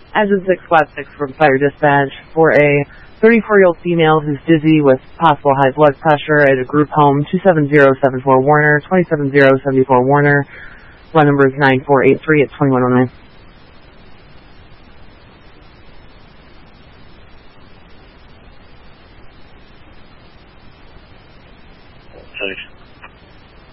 Engine 6 flat 6 from fire dispatch for a 34-year-old female who's dizzy with possible high blood pressure at a group home, 27074 Warner, 27074 Warner. Run number is 9483 at 2109. Thanks.